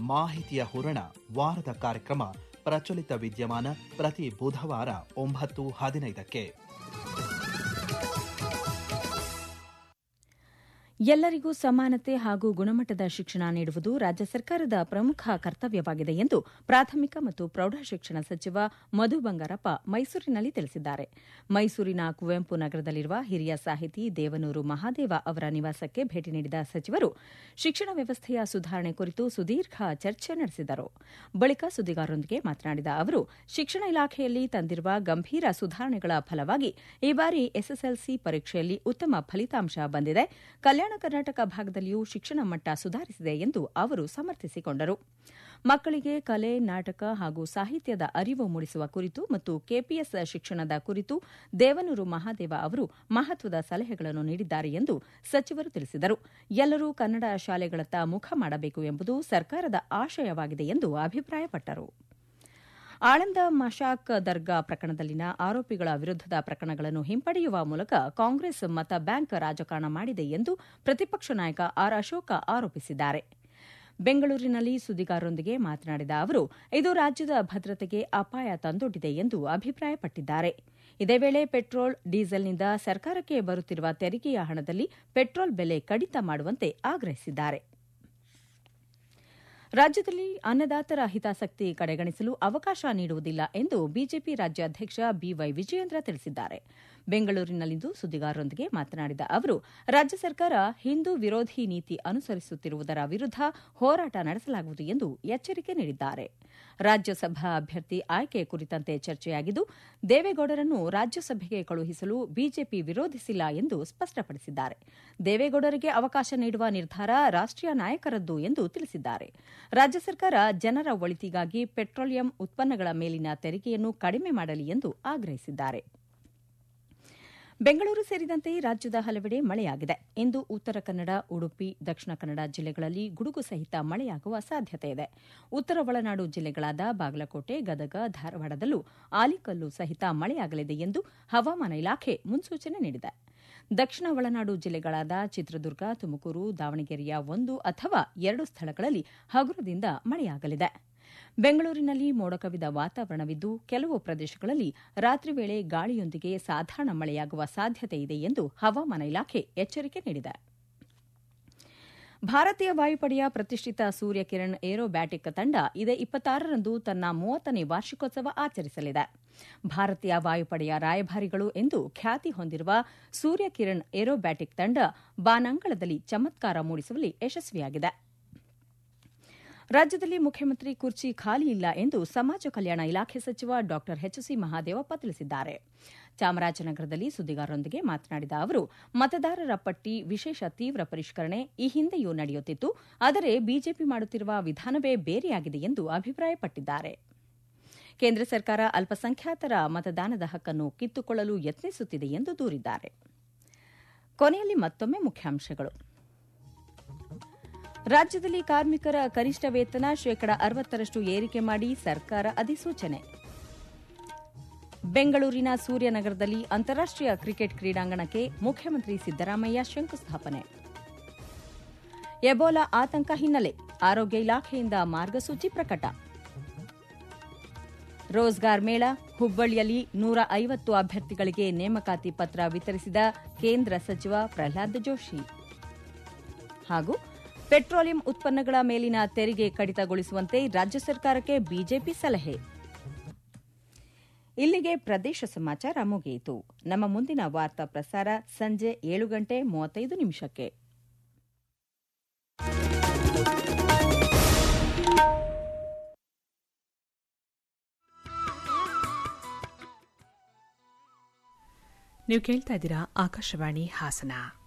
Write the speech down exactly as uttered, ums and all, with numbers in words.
ಮಾಹಿತಿಯ ಹೂರಣ ವಾರದ ಕಾರ್ಯಕ್ರಮ ಪ್ರಚಲಿತ ವಿದ್ಯಮಾನ ಪ್ರತಿ ಬುಧವಾರ ಒಂಬತ್ತು ಹದಿನೈದಕ್ಕೆ. ಎಲ್ಲರಿಗೂ ಸಮಾನತೆ ಹಾಗೂ ಗುಣಮಟ್ಟದ ಶಿಕ್ಷಣ ನೀಡುವುದು ರಾಜ್ಯ ಸರ್ಕಾರದ ಪ್ರಮುಖ ಕರ್ತವ್ಯವಾಗಿದೆ ಎಂದು ಪ್ರಾಥಮಿಕ ಮತ್ತು ಪ್ರೌಢಶಿಕ್ಷಣ ಸಚಿವ ಮಧು ಬಂಗಾರಪ್ಪ ಮೈಸೂರಿನಲ್ಲಿ ತಿಳಿಸಿದ್ದಾರೆ. ಮೈಸೂರಿನ ಕುವೆಂಪು ನಗರದಲ್ಲಿರುವ ಹಿರಿಯ ಸಾಹಿತಿ ದೇವನೂರು ಮಹಾದೇವ ಅವರ ನಿವಾಸಕ್ಕೆ ಭೇಟಿ ನೀಡಿದ ಸಚಿವರು ಶಿಕ್ಷಣ ವ್ಯವಸ್ಥೆಯ ಸುಧಾರಣೆ ಕುರಿತು ಸುದೀರ್ಘ ಚರ್ಚೆ ನಡೆಸಿದರು. ಬಳಿಕ ಸುದ್ದಿಗಾರರೊಂದಿಗೆ ಮಾತನಾಡಿದ ಅವರು, ಶಿಕ್ಷಣ ಇಲಾಖೆಯಲ್ಲಿ ತಂದಿರುವ ಗಂಭೀರ ಸುಧಾರಣೆಗಳ ಫಲವಾಗಿ ಈ ಬಾರಿ ಎಸ್ಎಸ್ಎಲ್ಸಿ ಪರೀಕ್ಷೆಯಲ್ಲಿ ಉತ್ತಮ ಫಲಿತಾಂಶ ಬಂದಿದೆ. ಕಲ್ಯಾಣ ಕರ್ನಾಟಕ ಭಾಗದಲ್ಲಿಯೂ ಶಿಕ್ಷಣ ಮಟ್ಟ ಸುಧಾರಿಸಿದೆ ಎಂದು ಅವರು ಸಮರ್ಥಿಸಿಕೊಂಡರು. ಮಕ್ಕಳಿಗೆ ಕಲೆ, ನಾಟಕ ಹಾಗೂ ಸಾಹಿತ್ಯದ ಅರಿವು ಮೂಡಿಸುವ ಕುರಿತು ಮತ್ತು ಕೆಪಿಎಸ್ ಶಿಕ್ಷಣದ ಕುರಿತು ದೇವನೂರು ಮಹಾದೇವ ಅವರು ಮಹತ್ವದ ಸಲಹೆಗಳನ್ನು ನೀಡಿದ್ದಾರೆ ಎಂದು ಸಚಿವರು ತಿಳಿಸಿದರು. ಎಲ್ಲರೂ ಕನ್ನಡ ಶಾಲೆಗಳತ್ತ ಮುಖ ಮಾಡಬೇಕು ಎಂಬುದು ಸರ್ಕಾರದ ಆಶಯವಾಗಿದೆ ಎಂದು ಅಭಿಪ್ರಾಯಪಟ್ಟರು. ಆಳಂದ ಮಶಾಕ್ ದರ್ಗಾ ಪ್ರಕರಣದಲ್ಲಿನ ಆರೋಪಿಗಳ ವಿರುದ್ದದ ಪ್ರಕರಣಗಳನ್ನು ಹಿಂಪಡೆಯುವ ಮೂಲಕ ಕಾಂಗ್ರೆಸ್ ಮತ ಬ್ಯಾಂಕ್ ರಾಜಕಾರಣ ಮಾಡಿದೆ ಎಂದು ಪ್ರತಿಪಕ್ಷ ನಾಯಕ ಆರ್ ಅಶೋಕ ಆರೋಪಿಸಿದ್ದಾರೆ. ಬೆಂಗಳೂರಿನಲ್ಲಿ ಸುದ್ದಿಗಾರರೊಂದಿಗೆ ಮಾತನಾಡಿದ ಅವರು, ಇದು ರಾಜ್ಯದ ಭದ್ರತೆಗೆ ಅಪಾಯ ತಂದೊಡ್ಡಿದೆ ಎಂದು ಅಭಿಪ್ರಾಯಪಟ್ಟಿದ್ದಾರೆ. ಇದೇ ವೇಳೆ ಪೆಟ್ರೋಲ್, ಡೀಸೆಲ್ನಿಂದ ಸರ್ಕಾರಕ್ಕೆ ಬರುತ್ತಿರುವ ತೆರಿಗೆಯ ಹಣದಲ್ಲಿ ಪೆಟ್ರೋಲ್ ಬೆಲೆ ಕಡಿತ ಮಾಡುವಂತೆ ಆಗ್ರಹಿಸಿದ್ದಾರೆ. ರಾಜ್ಯದಲ್ಲಿ ಅನ್ನದಾತರ ಹಿತಾಸಕ್ತಿ ಕಡೆಗಣಿಸಲು ಅವಕಾಶ ನೀಡುವುದಿಲ್ಲ ಎಂದು ಬಿಜೆಪಿ ರಾಜ್ಯಾಧ್ಯಕ್ಷ ಬಿವೈ ವಿಜಯೇಂದ್ರ ತಿಳಿಸಿದ್ದಾರೆ. ಬೆಂಗಳೂರಿನಲ್ಲಿಂದು ಸುದ್ದಿಗಾರರೊಂದಿಗೆ ಮಾತನಾಡಿದ ಅವರು, ರಾಜ್ಯ ಸರ್ಕಾರ ಹಿಂದೂ ವಿರೋಧಿ ನೀತಿ ಅನುಸರಿಸುತ್ತಿರುವುದರ ವಿರುದ್ದ ಹೋರಾಟ ನಡೆಸಲಾಗುವುದು ಎಂದು ಎಚ್ಚರಿಕೆ ನೀಡಿದ್ದಾರೆ. ರಾಜ್ಯಸಭಾ ಅಭ್ಯರ್ಥಿ ಆಯ್ಕೆ ಕುರಿತಂತೆ ಚರ್ಚೆಯಾಗಿದ್ದು, ದೇವೇಗೌಡರನ್ನು ರಾಜ್ಯಸಭೆಗೆ ಕಳುಹಿಸಲು ಬಿಜೆಪಿ ವಿರೋಧಿಸಿಲ್ಲ ಎಂದು ಸ್ಪಷ್ಟಪಡಿಸಿದ್ದಾರೆ. ದೇವೇಗೌಡರಿಗೆ ಅವಕಾಶ ನೀಡುವ ನಿರ್ಧಾರ ರಾಷ್ಟೀಯ ನಾಯಕರದ್ದು ಎಂದು ತಿಳಿಸಿದ್ದಾರೆ. ರಾಜ್ಯ ಸರ್ಕಾರ ಜನರ ಒಳಿತಿಗಾಗಿ ಪೆಟ್ರೋಲಿಯಂ ಉತ್ಪನ್ನಗಳ ಮೇಲಿನ ತೆರಿಗೆಯನ್ನು ಕಡಿಮೆ ಮಾಡಲಿ ಎಂದು ಆಗ್ರಹಿಸಿದ್ದಾರೆ. ಬೆಂಗಳೂರು ಸೇರಿದಂತೆ ರಾಜ್ಯದ ಹಲವೆಡೆ ಮಳೆಯಾಗಿದೆ. ಇಂದು ಉತ್ತರ ಕನ್ನಡ, ಉಡುಪಿ, ದಕ್ಷಿಣ ಕನ್ನಡ ಜಿಲ್ಲೆಗಳಲ್ಲಿ ಗುಡುಗು ಸಹಿತ ಮಳೆಯಾಗುವ ಸಾಧ್ಯತೆ ಇದೆ. ಉತ್ತರ ಒಳನಾಡು ಜಿಲ್ಲೆಗಳಾದ ಬಾಗಲಕೋಟೆ, ಗದಗ, ಧಾರವಾಡದಲ್ಲೂ ಆಲಿಕಲ್ಲು ಸಹಿತ ಮಳೆಯಾಗಲಿದೆ ಎಂದು ಹವಾಮಾನ ಇಲಾಖೆ ಮುನ್ಸೂಚನೆ ನೀಡಿದೆ. ದಕ್ಷಿಣ ಒಳನಾಡು ಜಿಲ್ಲೆಗಳಾದ ಚಿತ್ರದುರ್ಗ, ತುಮಕೂರು, ದಾವಣಗೆರೆಯ ಒಂದು ಅಥವಾ ಎರಡು ಸ್ಥಳಗಳಲ್ಲಿ ಹಗುರದಿಂದ ಮಳೆಯಾಗಲಿದೆ. ಬೆಂಗಳೂರಿನಲ್ಲಿ ಮೋಡ ಕವಿದ ವಾತಾವರಣವಿದ್ದು, ಕೆಲವು ಪ್ರದೇಶಗಳಲ್ಲಿ ರಾತ್ರಿ ವೇಳೆ ಗಾಳಿಯೊಂದಿಗೆ ಸಾಧಾರಣ ಮಳೆಯಾಗುವ ಸಾಧ್ಯತೆ ಇದೆ ಎಂದು ಹವಾಮಾನ ಇಲಾಖೆ ಎಚ್ಚರಿಕೆ ನೀಡಿದೆ. ಭಾರತೀಯ ವಾಯುಪಡೆಯ ಪ್ರತಿಷ್ಠಿತ ಸೂರ್ಯ ಕಿರಣ್ ಏರೋಬ್ಯಾಟಿಕ್ ತಂಡ ಇದೇ ಇಪ್ಪತ್ತಾರರಂದು ತನ್ನ ಮೂವತ್ತನೇ ವಾರ್ಷಿಕೋತ್ಸವ ಆಚರಿಸಲಿದೆ. ಭಾರತೀಯ ವಾಯುಪಡೆಯ ರಾಯಭಾರಿಗಳು ಎಂದು ಖ್ಯಾತಿ ಹೊಂದಿರುವ ಸೂರ್ಯ ಕಿರಣ್ ಏರೋಬ್ಯಾಟಿಕ್ ತಂಡ ಬಾನಂಗಳದಲ್ಲಿ ಚಮತ್ಕಾರ ಮೂಡಿಸುವಲ್ಲಿ ಯಶಸ್ವಿಯಾಗಿದೆ. ರಾಜ್ಯದಲ್ಲಿ ಮುಖ್ಯಮಂತ್ರಿ ಕುರ್ಚಿ ಖಾಲಿ ಇಲ್ಲ ಎಂದು ಸಮಾಜ ಕಲ್ಯಾಣ ಇಲಾಖೆ ಸಚಿವ ಡಾ ಎಚ್ ಸಿ ಮಹಾದೇವಪ್ಪ ತಿಳಿಸಿದ್ದಾರೆ. ಚಾಮರಾಜನಗರದಲ್ಲಿ ಸುದ್ದಿಗಾರರೊಂದಿಗೆ ಮಾತನಾಡಿದ ಅವರು, ಮತದಾರರ ಪಟ್ಟಿ ವಿಶೇಷ ತೀವ್ರ ಪರಿಷ್ಕರಣೆ ಈ ಹಿಂದೆಯೂ ನಡೆಯುತ್ತಿತ್ತು, ಆದರೆ ಬಿಜೆಪಿ ಮಾಡುತ್ತಿರುವ ವಿಧಾನವೇ ಬೇರೆಯಾಗಿದೆ ಎಂದು ಅಭಿಪ್ರಾಯಪಟ್ಟಿದ್ದಾರೆ. ಕೇಂದ್ರ ಸರ್ಕಾರ ಅಲ್ಪಸಂಖ್ಯಾತರ ಮತದಾನದ ಹಕ್ಕನ್ನು ಕಿತ್ತುಕೊಳ್ಳಲು ಯತ್ನಿಸುತ್ತಿದೆ ಎಂದು ದೂರಿದ್ದಾರೆ. ಕೊನೆಯಲ್ಲಿ ಮತ್ತೊಮ್ಮೆ ಮುಖ್ಯಾಂಶಗಳು. ರಾಜ್ಯದಲ್ಲಿ ಕಾರ್ಮಿಕರ ಕನಿಷ್ಠ ವೇತನ ಶೇಕಡ ಅರವತ್ತರಷ್ಟು ಏರಿಕೆ ಮಾಡಿ ಸರ್ಕಾರ ಅಧಿಸೂಚನೆ. ಬೆಂಗಳೂರಿನ ಸೂರ್ಯನಗರದಲ್ಲಿ ಅಂತಾರಾಷ್ಟೀಯ ಕ್ರಿಕೆಟ್ ಕ್ರೀಡಾಂಗಣಕ್ಕೆ ಮುಖ್ಯಮಂತ್ರಿ ಸಿದ್ದರಾಮಯ್ಯ ಶಂಕುಸ್ಥಾಪನೆ. ಎಬೋಲಾ ಆತಂಕ ಹಿನ್ನೆಲೆ ಆರೋಗ್ಯ ಇಲಾಖೆಯಿಂದ ಮಾರ್ಗಸೂಚಿ ಪ್ರಕಟ. ರೋಜ್ಗಾರ್ ಮೇಳ, ಹುಬ್ಬಳ್ಳಿಯಲ್ಲಿ ನೂರ ಐವತ್ತು ಅಭ್ಯರ್ಥಿಗಳಿಗೆ ನೇಮಕಾತಿ ಪತ್ರ ವಿತರಿಸಿದ ಕೇಂದ್ರ ಸಚಿವ ಪ್ರಹ್ಲಾದ್ ಜೋಶಿ. ಹಾಗೂ ಪೆಟ್ರೋಲಿಯಂ ಉತ್ಪನ್ನಗಳ ಮೇಲಿನ ತೆರಿಗೆ ಕಡಿತಗೊಳಿಸುವಂತೆ ರಾಜ್ಯ ಸರ್ಕಾರಕ್ಕೆ ಬಿಜೆಪಿ ಸಲಹೆ. ಇಲ್ಲಿಗೆ ಪ್ರದೇಶ ಸಮಾಚಾರ ಮುಗಿಯಿತು. ನಮ್ಮ ಮುಂದಿನ ವಾರ್ತಾ ಪ್ರಸಾರ ಸಂಜೆ ಏಳು ಗಂಟೆ ಮೂವತ್ತೈದು ನಿಮಿಷಕ್ಕೆ. ನೀವು ಕೇಳ್ತಾ ಇದ್ದೀರಾ ಆಕಾಶವಾಣಿ ಹಾಸನ.